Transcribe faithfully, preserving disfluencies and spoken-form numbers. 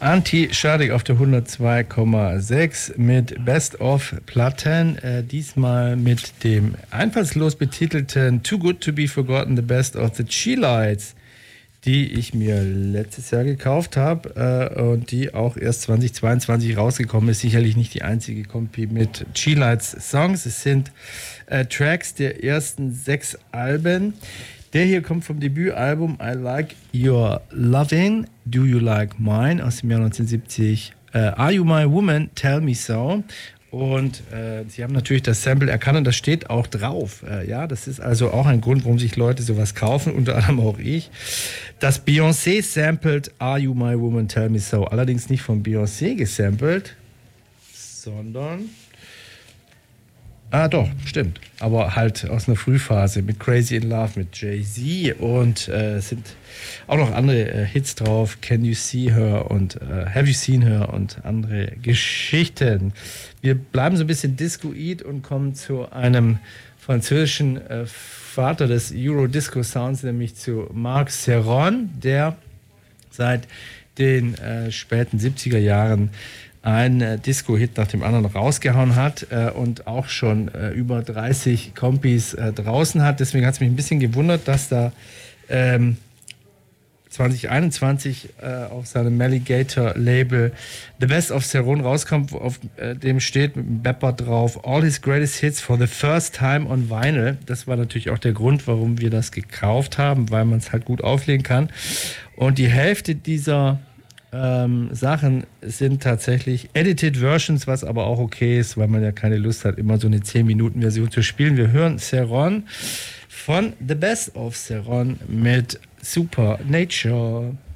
Anti-Schadig auf der hundertzwei Komma sechs mit Best-of-Platten. Äh, diesmal mit dem einfallslos betitelten Too Good To Be Forgotten, The Best of the Cheelights, die ich mir letztes Jahr gekauft habe äh, und die auch erst zweitausendzweiundzwanzig rausgekommen ist. Sicherlich nicht die einzige Kompi mit Cheelights Songs. Es sind äh, Tracks der ersten sechs Alben. Der hier kommt vom Debütalbum I Like Your Lovin', Do You Like Mine aus dem Jahr neunzehnhundertsiebzig. Äh, Are You My Woman? Tell Me So. Und äh, sie haben natürlich das Sample erkannt und das steht auch drauf. Äh, ja, das ist also auch ein Grund, warum sich Leute sowas kaufen, unter anderem auch ich. Das Beyoncé sampled Are You My Woman? Tell Me So. Allerdings nicht von Beyoncé gesampelt, sondern... Ah, doch, stimmt. Aber halt aus einer Frühphase mit Crazy in Love, mit Jay-Z und äh, es sind auch noch andere äh, Hits drauf. Can You See Her und äh, Have You Seen Her und andere Geschichten. Wir bleiben so ein bisschen discoid und kommen zu einem französischen äh, Vater des Euro-Disco-Sounds, nämlich zu Marc Serron, der seit den äh, späten siebziger Jahren ein äh, Disco-Hit nach dem anderen rausgehauen hat äh, und auch schon äh, über dreißig Kompis äh, draußen hat. Deswegen hat es mich ein bisschen gewundert, dass da ähm, zwanzig einundzwanzig äh, auf seinem Maligator-Label The Best of Serron rauskommt, auf äh, dem steht mit einem Bepper drauf All His Greatest Hits for the First Time on Vinyl. Das war natürlich auch der Grund, warum wir das gekauft haben, weil man es halt gut auflegen kann. Und die Hälfte dieser Ähm, Sachen sind tatsächlich Edited Versions, was aber auch okay ist, weil man ja keine Lust hat, immer so eine zehn Minuten Version zu spielen. Wir hören Serron von The Best of Serron mit Supernature.